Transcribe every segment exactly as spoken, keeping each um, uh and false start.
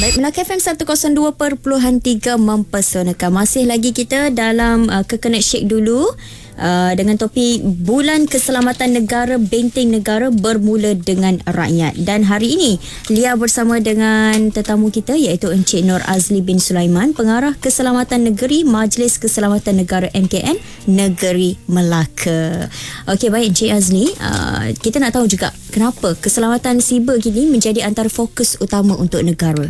Baik, Melaka F M seratus dua perpuluhan tiga mempesonakan. Masih lagi kita dalam uh, Kekenek Shake dulu. Uh, dengan topik Bulan Keselamatan Negara, Benteng Negara bermula dengan rakyat. Dan hari ini Lia bersama dengan tetamu kita iaitu Encik Nur Azli bin Sulaiman, Pengarah Keselamatan Negeri Majlis Keselamatan Negara M K N Negeri Melaka. Okey, baik Encik Azli, uh, kita nak tahu juga kenapa keselamatan siber kini menjadi antara fokus utama untuk negara.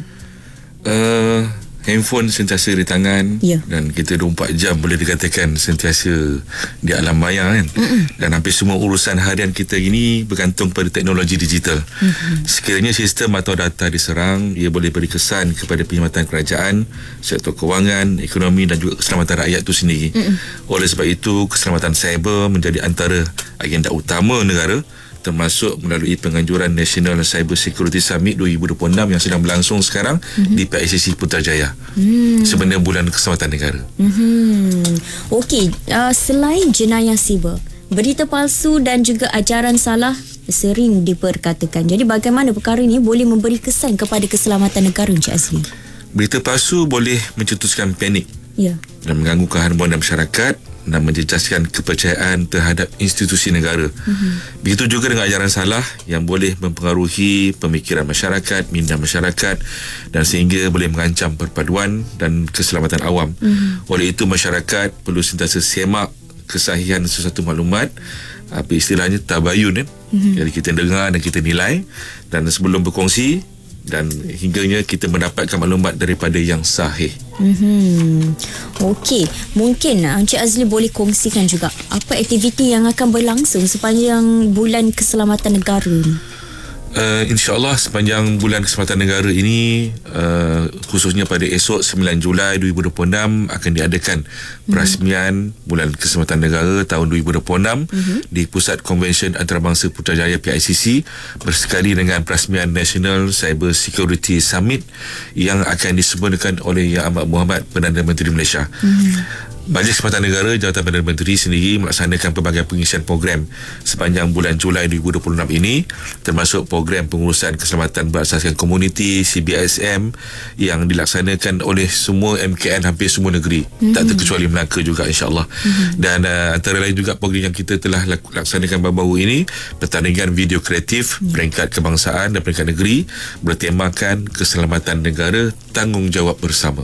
Uh, handphone sentiasa di tangan, ya. Dan kita dua puluh empat jam boleh dikatakan sentiasa di alam maya kan. Mm-mm. Dan hampir semua urusan harian kita ini bergantung pada teknologi digital. Mm-hmm. Sekiranya sistem atau data diserang, ia boleh beri kesan kepada perkhidmatan kerajaan, sektor kewangan, ekonomi dan juga keselamatan rakyat itu sendiri. Mm-mm. Oleh sebab itu, keselamatan cyber menjadi antara agenda utama negara, termasuk melalui penganjuran National Cyber Security Summit dua ribu dua puluh enam yang sedang berlangsung sekarang mm-hmm. di P I C C Putrajaya mm. sebenarnya Bulan Keselamatan Negara. Mm-hmm. Okey, uh, selain jenayah siber, berita palsu dan juga ajaran salah sering diperkatakan. Jadi bagaimana perkara ini boleh memberi kesan kepada keselamatan negara, Encik Azli? Berita palsu boleh mencetuskan panik, ya, dan mengganggu keharmonian masyarakat dan menjejaskan kepercayaan terhadap institusi negara. Mm-hmm. Begitu juga dengan ajaran salah yang boleh mempengaruhi pemikiran masyarakat, minda masyarakat, dan sehingga boleh mengancam perpaduan dan keselamatan awam. Mm-hmm. Oleh itu, masyarakat perlu sentiasa semak kesahihan sesuatu maklumat, apa istilahnya tabayun kan. Mm-hmm. Jadi kita dengar dan kita nilai, dan sebelum berkongsi dan hingganya kita mendapatkan maklumat daripada yang sahih. Hmm. Okey, mungkin Encik Azli boleh kongsikan juga apa aktiviti yang akan berlangsung sepanjang Bulan Keselamatan Negara ni? Uh, InsyaAllah sepanjang Bulan Keselamatan Negara ini, uh, khususnya pada esok sembilan Julai dua ribu dua puluh enam akan diadakan perasmian mm-hmm. Bulan Keselamatan Negara tahun dua ribu dua puluh enam mm-hmm. di Pusat Konvensyen Antarabangsa Putrajaya P I C C bersekali dengan perasmian National Cyber Security Summit yang akan disempurnakan oleh Yang Amat Berhormat Perdana Menteri Malaysia. Mm-hmm. Majlis Keselamatan Negara Jawatan Perdana Menteri sendiri melaksanakan pelbagai pengisian program sepanjang bulan Julai dua ribu dua puluh enam ini, termasuk program pengurusan keselamatan berasaskan komuniti C B S M yang dilaksanakan oleh semua M K N hampir semua negeri, mm-hmm. tak terkecuali Melaka juga insya-Allah. Mm-hmm. Dan uh, antara lain juga program yang kita telah laksanakan baru-baru ini, pertandingan video kreatif mm-hmm. peringkat kebangsaan dan peringkat negeri bertemakan keselamatan negara, tanggungjawab bersama.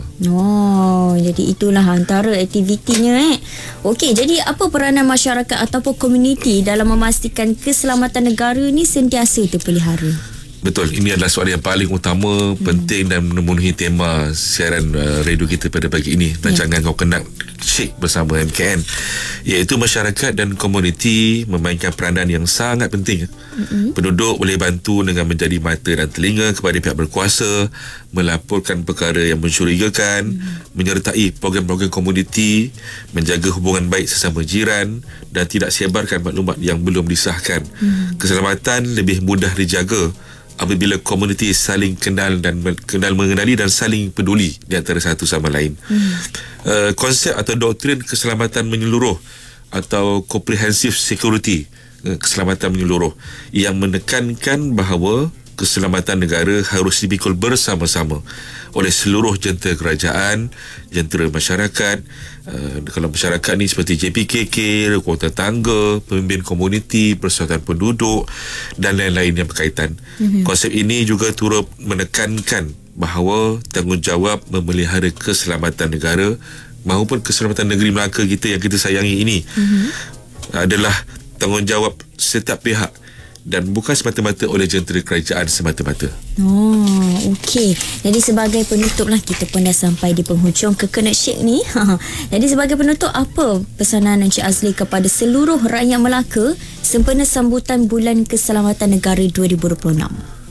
Oh, jadi itulah antara aktiviti eh. Okey, jadi apa peranan masyarakat ataupun komuniti dalam memastikan keselamatan negara ni sentiasa terpelihara? Betul, ini adalah soalan yang paling utama, hmm. penting dan memenuhi tema siaran uh, radio kita pada pagi ini. Dan yeah. jangan kau kena shake bersama M K N, iaitu masyarakat dan komuniti memainkan peranan yang sangat penting. Mm-hmm. Penduduk boleh bantu dengan menjadi mata dan telinga kepada pihak berkuasa, melaporkan perkara yang mencurigakan, mm-hmm. menyertai program-program komuniti, menjaga hubungan baik sesama jiran dan tidak sebarkan maklumat yang belum disahkan. Mm-hmm. Keselamatan lebih mudah dijaga apabila komuniti saling kenal dan kenal mengenali dan saling peduli di antara satu sama lain. Hmm. Uh, konsep atau doktrin keselamatan menyeluruh atau comprehensive security, uh, keselamatan menyeluruh, yang menekankan bahawa keselamatan negara harus dipikul bersama-sama oleh seluruh jentera kerajaan, jentera masyarakat. Uh, kalau masyarakat ni seperti J P K K, kekuatan tangga, pemimpin komuniti, persatuan penduduk dan lain-lain yang berkaitan. Mm-hmm. Konsep ini juga turut menekankan bahawa tanggungjawab memelihara keselamatan negara maupun keselamatan negeri Melaka kita yang kita sayangi ini mm-hmm. adalah tanggungjawab setiap pihak dan bukan semata-mata oleh jentera kerajaan semata-mata. Oh, okey. Jadi sebagai penutup lah, kita pun dah sampai di penghujung Kekenek Shake ni. Jadi sebagai penutup, apa pesanan Encik Azli kepada seluruh rakyat Melaka sempena sambutan Bulan Keselamatan Negara dua ribu dua puluh enam?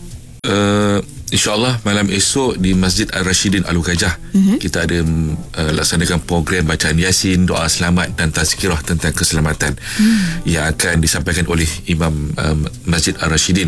Uh, InsyaAllah malam esok di Masjid Al-Rashidin Al-Gajah mm-hmm. kita ada uh, laksanakan program bacaan Yasin, doa selamat dan tazkirah tentang keselamatan mm. yang akan disampaikan oleh Imam uh, Masjid Al-Rashidin.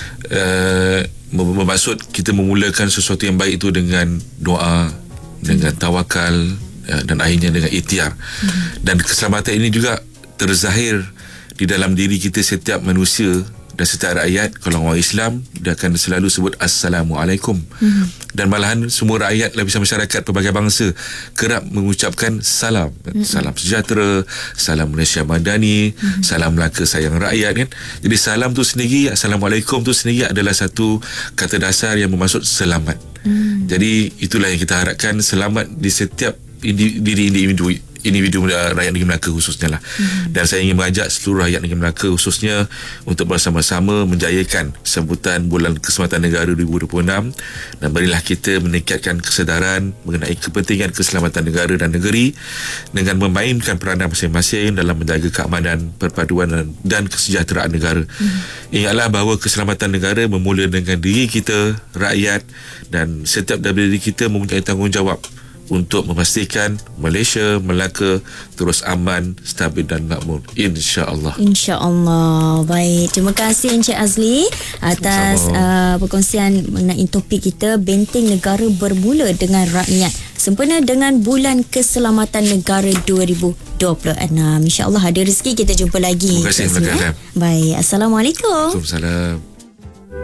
Uh, bermaksud kita memulakan sesuatu yang baik itu dengan doa, dengan tawakal uh, dan akhirnya dengan ikhtiar. Mm. Dan keselamatan ini juga terzahir di dalam diri kita setiap manusia Dan setiap rakyat, kalau orang Islam, dia akan selalu sebut Assalamualaikum. Mm-hmm. Dan malahan semua rakyat, lapisan masyarakat pelbagai bangsa kerap mengucapkan salam. Mm-hmm. Salam sejahtera, salam Malaysia Madani, mm-hmm. salam Melaka sayang rakyat kan. Jadi salam tu sendiri, Assalamualaikum tu sendiri adalah satu kata dasar yang bermaksud selamat. Mm. Jadi itulah yang kita harapkan, selamat di setiap diri individu individu rakyat negeri Melaka khususnya lah. Hmm. Dan saya ingin mengajak seluruh rakyat negeri Melaka khususnya untuk bersama-sama menjayakan sambutan Bulan Keselamatan Negara dua ribu dua puluh enam, dan marilah kita meningkatkan kesedaran mengenai kepentingan keselamatan negara dan negeri dengan memainkan peranan masing-masing dalam menjaga keamanan, perpaduan dan, dan kesejahteraan negara. Hmm. Ingatlah bahawa keselamatan negara bermula dengan diri kita, rakyat, dan setiap diri kita mempunyai tanggungjawab untuk memastikan Malaysia, Melaka terus aman, stabil dan makmur, insya-Allah. Insya-Allah. Baik, terima kasih Encik Azli atas uh, perkongsian mengenai topik kita, Benteng Negara bermula dengan rakyat, sempena dengan Bulan Keselamatan Negara dua ribu dua puluh enam. Insya-Allah ada rezeki kita jumpa lagi. Terima kasih. Terima kasih. Baik, Assalamualaikum. Waalaikumsalam.